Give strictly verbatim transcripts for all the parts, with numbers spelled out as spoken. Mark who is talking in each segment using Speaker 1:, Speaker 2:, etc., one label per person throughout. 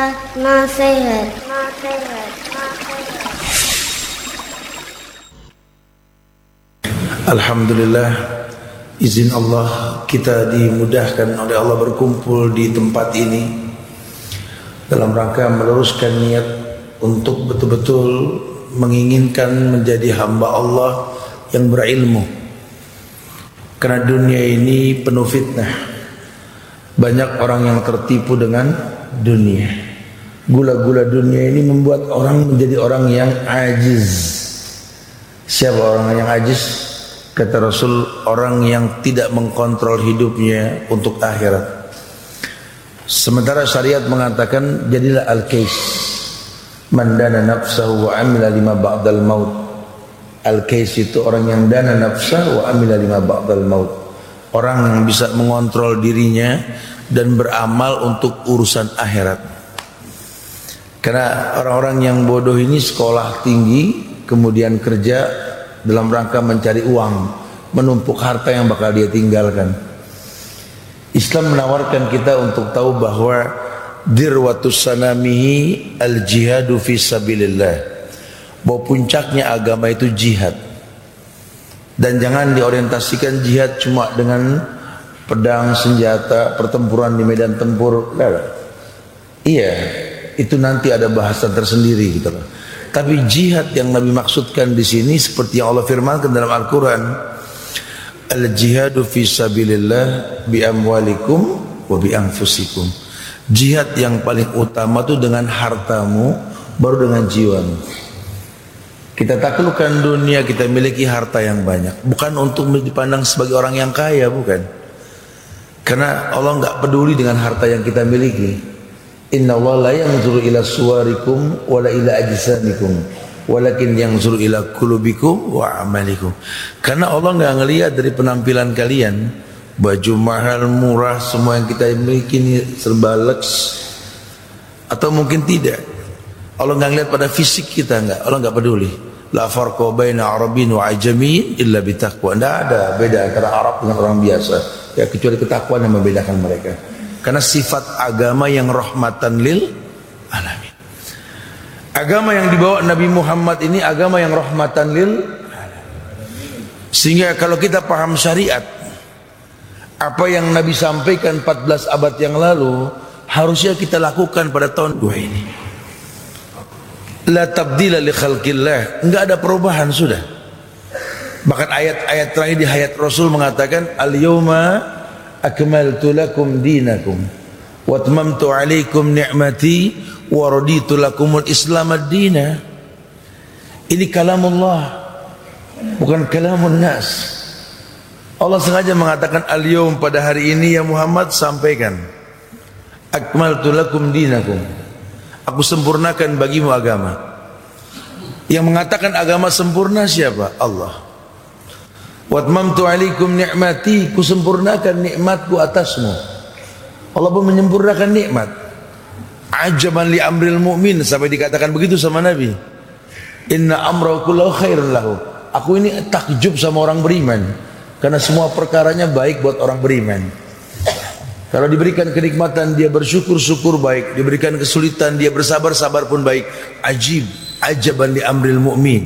Speaker 1: nasihat, nasihat, nasihat.
Speaker 2: Alhamdulillah, izin Allah kita dimudahkan oleh Allah berkumpul di tempat ini dalam rangka meluruskan niat untuk betul-betul menginginkan menjadi hamba Allah yang berilmu. Karena dunia ini penuh fitnah. Banyak orang yang tertipu dengan dunia. Gula-gula dunia ini membuat orang menjadi orang yang ajiz. Siapa orang yang ajiz? Kata Rasul, orang yang tidak mengkontrol hidupnya untuk akhirat. Sementara syariat mengatakan jadilah al-kais, man dana nafsahu wa amila lima ba'dal maut. Al-kais itu orang yang dana nafsahu wa amila lima ba'dal maut. Orang yang bisa mengontrol dirinya dan beramal untuk urusan akhirat. Karena orang-orang yang bodoh ini sekolah tinggi, kemudian kerja dalam rangka mencari uang, menumpuk harta yang bakal dia tinggalkan. Islam menawarkan kita untuk tahu bahwa dirwatus sanamihi al-jihadu fi sabilillah, bahwa puncaknya agama itu jihad. Dan jangan diorientasikan jihad cuma dengan pedang, senjata, pertempuran di medan tempur. Iya, itu nanti ada bahasan tersendiri gitu loh. Tapi jihad yang Nabi maksudkan di sini seperti yang Allah firmankan dalam Al-Quran, al-jihadu fi sabilillah bi amwalikum wa bi anfusikum. Jihad yang paling utama itu dengan hartamu, baru dengan jiwamu. Kita taklukkan dunia, kita miliki harta yang banyak, bukan untuk dipandang sebagai orang yang kaya, bukan. Karena Allah enggak peduli dengan harta yang kita miliki. Inna Allah la yanzuru ila suwarikum wala ila ajsamikum walakin yanzuru ila qulubikum wa amalikum. Karena Allah enggak ngelihat dari penampilan kalian, baju mahal, murah, semua yang kita miliki ini serba lux, atau mungkin tidak. Allah enggak ngelihat pada fisik kita, enggak. Allah enggak peduli. La farqa baina arabin wa ajamin illa bitaqwa. Tidak ada beda antara Arab dengan orang biasa, ya kecuali ketakwaan yang membedakan mereka. Karena sifat agama yang rahmatan lil alamin. Agama yang dibawa Nabi Muhammad ini agama yang rahmatan lil alamin. Sehingga kalau kita paham syariat, apa yang Nabi sampaikan empat belas abad yang lalu harusnya kita lakukan pada tahun dua ini. La tabdila li khalqillah, enggak ada perubahan sudah. Bahkan ayat-ayat terakhir di hayat Rasul mengatakan al-yawma akmaltu lakum dinakum wa atmamtu alaikum ni'mati wa raditu lakumul islam ad-dina. Ini kalamullah, bukan kalamun nas. Allah sengaja mengatakan al-yawm, pada hari ini ya Muhammad sampaikan, akmaltu lakum dinakum, aku sempurnakan bagimu agama. Yang mengatakan agama sempurna siapa? Allah. Watmamtu alaikum ni'mati, ku sempurnakan nikmatku atasmu. Allah pun menyempurnakan nikmat. Ajaban li amril mu'min, sampai dikatakan begitu sama Nabi. Inna amrahu kullahu khairun lahu. Aku ini takjub sama orang beriman, karena semua perkaranya baik buat orang beriman. Kalau diberikan kenikmatan dia bersyukur-syukur baik, diberikan kesulitan dia bersabar-sabar pun baik. Ajib, ajaban li amril mu'min.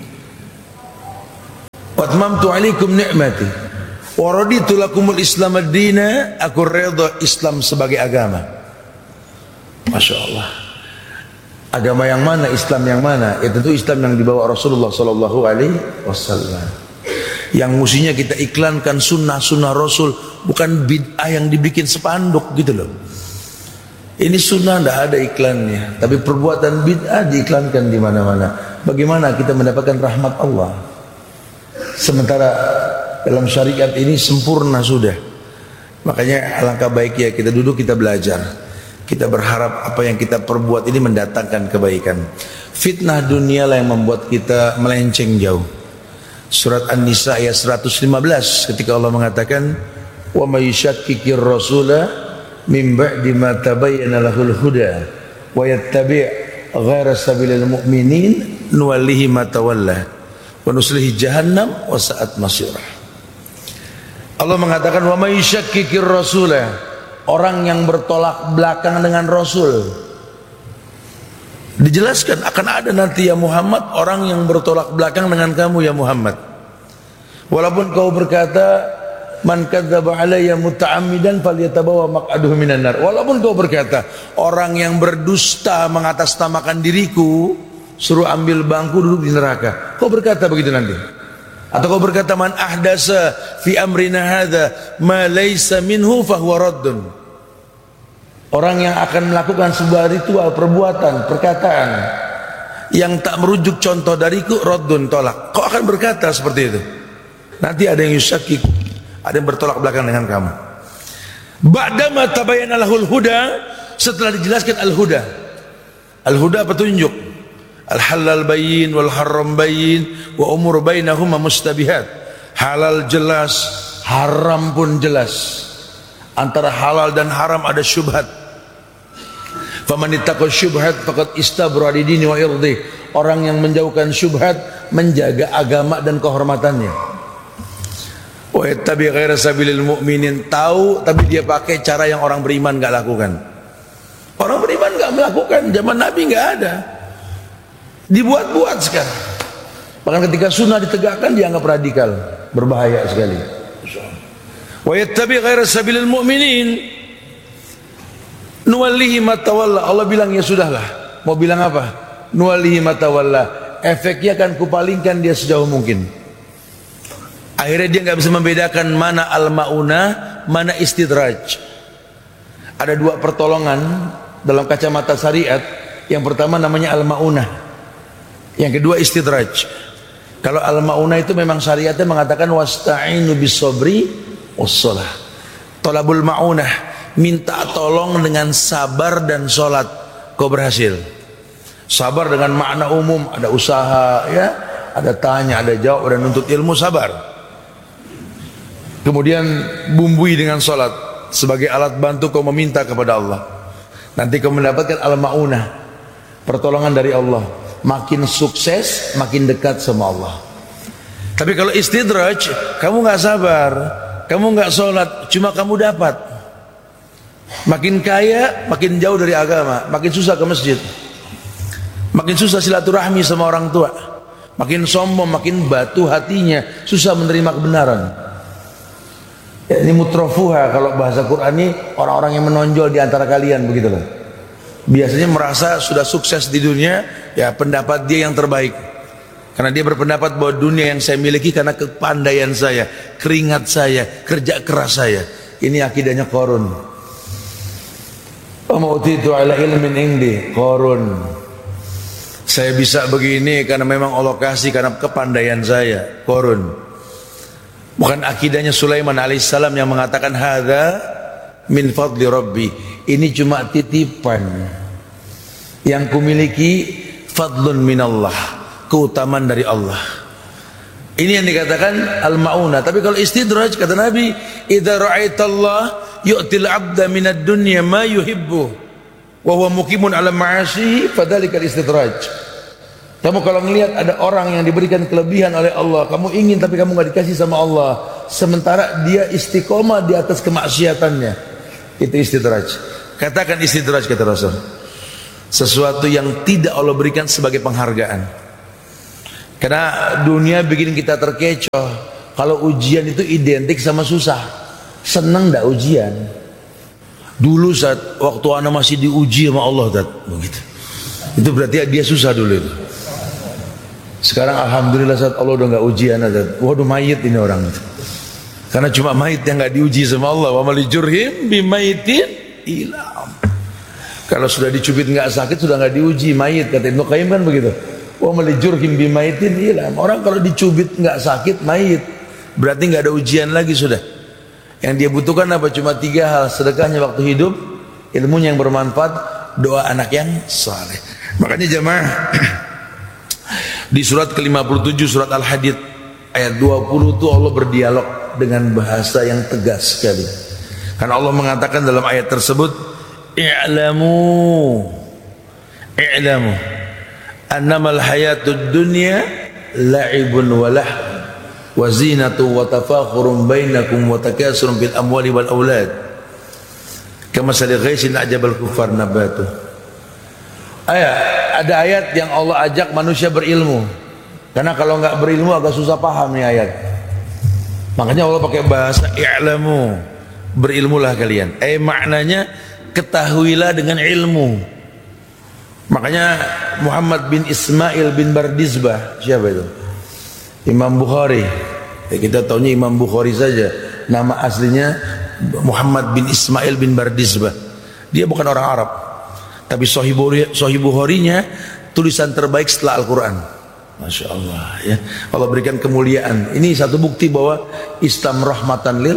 Speaker 2: Watmamtu alaikum ni'mati wa raditu lakumul islam ad-dina, aku redha Islam sebagai agama. Masya Allah. Agama yang mana, Islam yang mana? Ya tentu Islam yang dibawa Rasulullah sallallahu alaihi wasallam. Yang mestinya kita iklankan sunnah-sunnah Rasul, bukan bid'ah yang dibikin sepanduk gitu loh. Ini sunnah tidak ada iklannya, tapi perbuatan bid'ah diiklankan di mana-mana. Bagaimana kita mendapatkan rahmat Allah? Sementara dalam syariat ini sempurna sudah. Makanya alangkah baiknya kita duduk, kita belajar, kita berharap apa yang kita perbuat ini mendatangkan kebaikan. Fitnah dunia lah yang membuat kita melenceng jauh. Surat An-Nisa ayat seratus lima belas, ketika Allah mengatakan, wa may yushakkikir rasula min ba'di ma tabayyana lahul huda wa yattabi' ghaira sabilil mu'minin nuwallihi ma tawalla wa nuslihi jahannam wa sa'at masirah. Allah mengatakan wa may yushakkikir rasula, orang yang bertolak belakang dengan Rasul. Dijelaskan akan ada nanti ya Muhammad orang yang bertolak belakang dengan kamu ya Muhammad. Walaupun kau berkata man kadzdzaba alayya muta'ammidan falyatabawa maq'adahu minan nar. Walaupun kau berkata orang yang berdusta mengatasnamakan diriku suruh ambil bangku duduk di neraka. Kau berkata begitu nanti. Atau kau berkata man ahdasa fi amrina hadza ma laysa minhu fahuwa raddun. Orang yang akan melakukan sebuah ritual, perbuatan, perkataan yang tak merujuk contoh dariku, raddun, tolak. Kau akan berkata seperti itu. Nanti ada yang yusyakik, ada yang bertolak belakang dengan kamu. Ba'dama tabayyana lahul huda, setelah dijelaskan al-huda. Al-huda petunjuk. Al-halal bayyin wal haram bayyin wa umur bainahuma mustabihat. Halal jelas, haram pun jelas. Antara halal dan haram ada syubhat. Faman ittaqa syubhat faqad istabra li dini wa irdih. Orang yang menjauhkan syubhat menjaga agama dan kehormatannya. Wa yattabi ghaira sabilil mu'minin, tahu tapi dia pakai cara yang orang beriman enggak lakukan. Orang beriman enggak melakukan, zaman Nabi enggak ada. Dibuat-buat sekarang. Bahkan ketika sunnah ditegakkan dianggap radikal, berbahaya sekali. Wa yattabi ghaira sabilil mu'minin nuwallihi ma tawalla. Allah bilang ya sudahlah. Mau bilang apa? Nuwallihi ma tawalla. Efeknya akan kupalingkan dia sejauh mungkin. Akhirnya dia nggak bisa membedakan mana al-maunah, mana istidraj. Ada dua pertolongan dalam kacamata syariat. Yang pertama namanya al-maunah. Yang kedua istidraj. Kalau al-maunah itu memang syariatnya mengatakan wasta'inu bis-sabri was-shalah. Talabul maunah, minta tolong dengan sabar dan sholat, kau berhasil. Sabar dengan makna umum, ada usaha, ya, ada tanya, ada jawab, ada nuntut ilmu, sabar. Kemudian bumbui dengan sholat sebagai alat bantu kau meminta kepada Allah. Nanti kau mendapatkan al-maunah, pertolongan dari Allah. Makin sukses, makin dekat sama Allah. Tapi kalau istidraj, kamu nggak sabar, kamu nggak sholat, cuma kamu dapat. Makin kaya, makin jauh dari agama, makin susah ke masjid, makin susah silaturahmi sama orang tua, makin sombong, makin batu hatinya, susah menerima kebenaran. Ya, ini mutrafuha kalau bahasa Quran ini orang-orang yang menonjol di antara kalian, begitu loh. Biasanya merasa sudah sukses di dunia, ya pendapat dia yang terbaik. Karena dia berpendapat bahwa dunia yang saya miliki karena kepandaian saya, keringat saya, kerja keras saya. Ini akidahnya Qarun. Ma'utitu ala ilmin indi, Qarun. Saya bisa begini karena memang Allah kasih, karena kepandaian saya, Qarun. Bukan akidahnya Sulaiman alaihissalam yang mengatakan hadza min fadli rabbi. Ini cuma titipan yang kumiliki, fadlun minallah, keutamaan dari Allah. Ini yang dikatakan al-maunah. Tapi kalau istidraj, kata Nabi, idza ra'aitallah yu'til 'abda minad dunya ma yuhibbu wa huwa muqimun 'ala ma'asihi fadzalikal istidraj. Kamu kalau melihat ada orang yang diberikan kelebihan oleh Allah, kamu ingin tapi kamu enggak dikasih sama Allah, sementara dia istiqomah di atas kemaksiatannya, itu istidraj. Katakan istidraj, kata Rasul, sesuatu yang tidak Allah berikan sebagai penghargaan. Karena dunia bikin kita terkecoh. Kalau ujian itu identik sama susah. Senang ndak ujian? Dulu saat waktu anak masih diuji sama Allah, tat, begitu. Itu berarti dia susah dulu itu. Sekarang alhamdulillah saat Allah udah nggak ujian, tat. Waduh, mayit ini orang itu. Karena cuma mayit yang nggak diuji sama Allah. Wa malijurhim bimayitin ilam. Kalau sudah dicubit nggak sakit sudah nggak diuji, mayit, kata Ibnu Qayyim kan begitu. Wa malijurhim bimaitin ilam. Orang kalau dicubit nggak sakit, mayit, berarti nggak ada ujian lagi sudah. Yang dia butuhkan apa? Cuma tiga hal: sedekahnya waktu hidup, ilmunya yang bermanfaat, doa anak yang saleh. Makanya jemaah, di surat ke lima puluh tujuh surat Al-Hadid ayat dua puluh itu Allah berdialog dengan bahasa yang tegas sekali. Karena Allah mengatakan dalam ayat tersebut, i'lamu i'lamu annamal hayatud dunya la'ibun wa lah wa zinatu wa tafakhurun bainakum wa takasurun bil amwali wal aulad kama sali ghaisin ajabal kuffar nabatu. Ayat ada ayat yang Allah ajak manusia berilmu. Karena kalau nggak berilmu agak susah paham nih ayat. Makanya Allah pakai bahasa i'lamu, berilmulah kalian. Eh maknanya ketahuilah dengan ilmu. Makanya Muhammad bin Ismail bin Bardizbah, siapa itu? Imam Bukhari. Ya, kita tahunya Imam Bukhari saja. Nama aslinya Muhammad bin Ismail bin Bardizbah. Dia bukan orang Arab, tapi Sahih Bukharinya tulisan terbaik setelah Al-Quran. Masya Allah ya. Allah berikan kemuliaan. Ini satu bukti bahwa Islam rahmatan lil.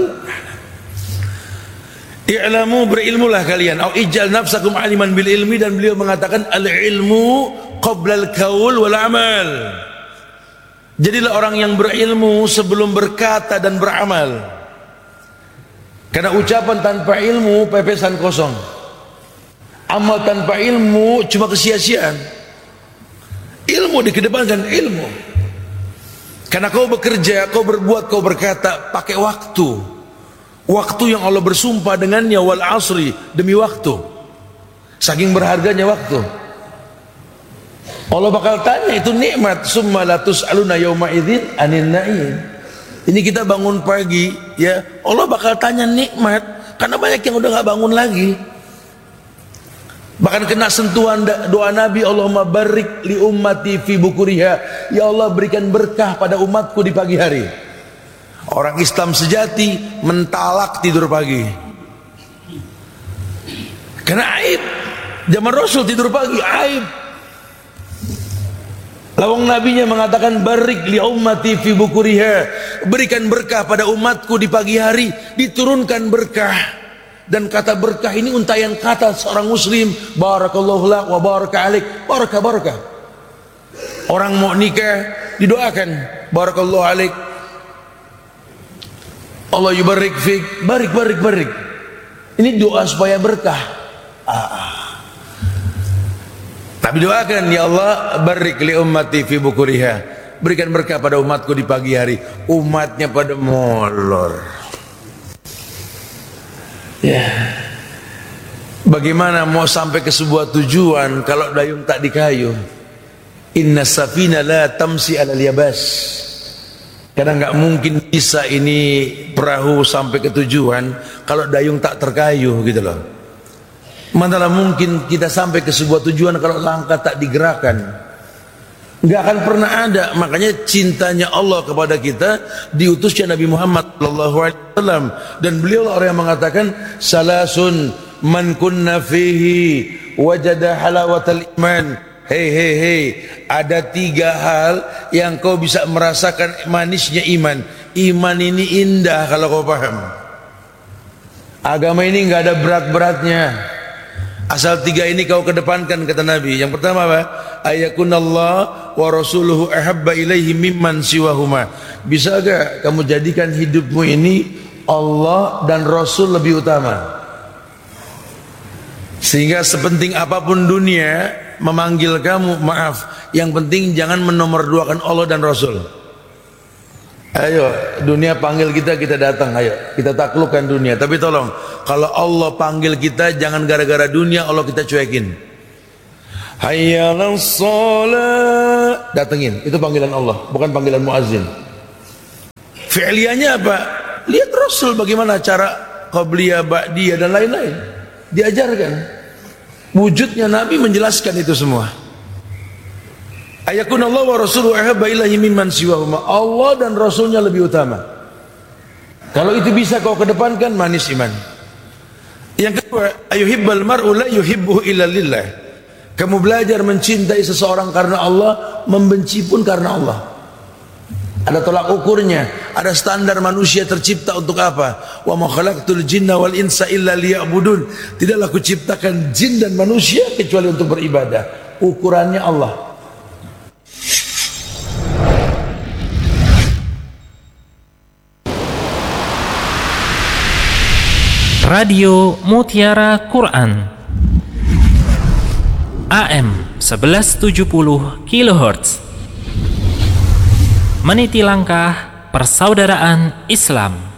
Speaker 2: I'lamu, berilmulah kalian. Au ij'al nafsakum aliman bil ilmi, dan beliau mengatakan al ilmu qabla al qaul wal amal. Jadilah orang yang berilmu sebelum berkata dan beramal. Karena ucapan tanpa ilmu pepesan kosong. Amal tanpa ilmu cuma kesia-siaan. Ilmu dikedepankan, ilmu. Karena kau bekerja, kau berbuat, kau berkata pakai waktu. Waktu yang Allah bersumpah dengannya, wal asri, demi waktu. Saking berharganya waktu. Allah bakal tanya, itu nikmat. Summa la tus'aluna yauma idzin anin na'im. Ini kita bangun pagi, ya Allah bakal tanya nikmat. Karena banyak yang udah nggak bangun lagi. Bahkan kena sentuhan doa Nabi, Allahumma barik li ummati fi bukuriha. Ya Allah, berikan berkah pada umatku di pagi hari. Orang Islam sejati mentalak tidur pagi. Karena aib. Zaman Rasul tidur pagi aib. Lawang nabinya mengatakan barik li ummati fi bukuriha. Berikan berkah pada umatku di pagi hari. Diturunkan berkah. Dan kata berkah ini untayan kata seorang muslim. Barakallahu lak wa baraka alik. Barakah barakah. Orang mau nikah didoakan barakallahu alik, Allah yubarik fik, barik barik barik. Ini doa supaya berkah. Ah. Tapi doakan, ya Allah barik li ummati fi bukuriha. Berikan berkah pada umatku di pagi hari. Umatnya pada molor. Ya, bagaimana mau sampai ke sebuah tujuan kalau dayung tak dikayu? Inna safina la tamsi alal yabas. Karena nggak mungkin bisa ini perahu sampai ke tujuan kalau dayung tak terkayu gitu loh. Manalah mungkin kita sampai ke sebuah tujuan kalau langkah tak digerakkan. Nggak akan pernah ada. Makanya cintanya Allah kepada kita diutusnya Nabi Muhammad sallallahu alaihi wasallam, dan beliau orang yang mengatakan salasun man kunna fihi wajada halawatal iman. Hei hei hei, ada tiga hal yang kau bisa merasakan manisnya iman. Iman ini indah kalau kau paham. Agama ini nggak ada berat-beratnya. Asal tiga ini kau kedepankan, kata Nabi. Yang pertama apa? Ayakunallah wa rasuluhu ahabba ilaihi mimman siwahuma. Bisa gak kamu jadikan hidupmu ini Allah dan Rasul lebih utama? Sehingga sepenting apapun dunia memanggil kamu, maaf, yang penting jangan menomorduakan Allah dan Rasul. Ayo, dunia panggil kita, kita datang. Ayo, kita taklukkan dunia. Tapi tolong, kalau Allah panggil kita, jangan gara-gara dunia Allah kita cuekin. Hayya 'alas shalah, datengin. Itu panggilan Allah, bukan panggilan muazzin. Fi'liyahnya apa? Lihat Rasul bagaimana cara qabliyah, ba'diyah dan lain-lain. Diajarkan. Wujudnya Nabi menjelaskan itu semua. Ayakunallah wa rasuluhu ahabba ilaihi mimman siwahuma. Allah dan Rasulnya lebih utama. Kalau itu bisa kau kedepankan, manis iman. Yang kedua, ayuhibbal mar'u la yuhibbuhu illa lillah. Kamu belajar mencintai seseorang karena Allah, membenci pun karena Allah. Ada tolak ukurnya, ada standar manusia tercipta untuk apa? Wa ma khalaqtul jinna wal insa illa liya'budun. Tidaklah kuciptakan jin dan manusia kecuali untuk beribadah. Ukurannya Allah.
Speaker 3: Radio Mutiara Quran A M seribu tujuh puluh kilohertz, meniti langkah persaudaraan Islam.